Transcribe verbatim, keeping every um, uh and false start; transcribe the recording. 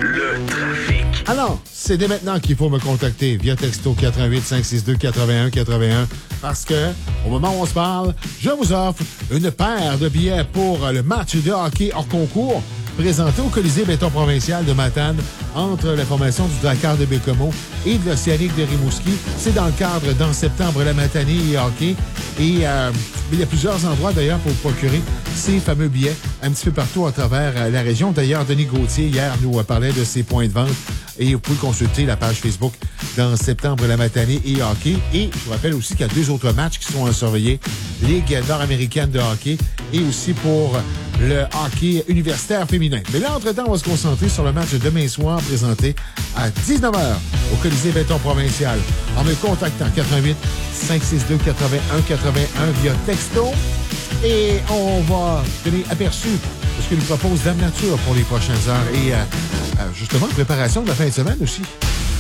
Le trafic. Alors, c'est dès maintenant qu'il faut me contacter via texto quatre un huit cinq six deux quatre un un quatre un parce que, au moment où on se parle, je vous offre une paire de billets pour le match de hockey hors concours présenté au Colisée Béton Provincial de Matane entre la formation du Drakkar de Bécomo et de l'Océanique de Rimouski. C'est dans le cadre d'En septembre, la matinée et hockey. Et euh, il y a plusieurs endroits d'ailleurs pour procurer ces fameux billets un petit peu partout à travers euh, la région. D'ailleurs, Denis Gauthier, hier, nous euh, parlait de ses points de vente. Et vous pouvez consulter la page Facebook d'En septembre, la matinée et hockey. Et je vous rappelle aussi qu'il y a deux autres matchs qui sont à surveiller. Ligue nord-américaine de hockey et aussi pour le hockey universitaire féminin. Mais là, entre-temps, on va se concentrer sur le match de demain soir présenté à dix-neuf heures au Colisée Béton Provincial en me contactant quatre un huit cinq six deux quatre un un quatre un via texto. Et on va donner aperçu de ce que nous propose Dame Nature pour les prochaines heures. Et euh, euh, justement, préparation de la fin de semaine aussi.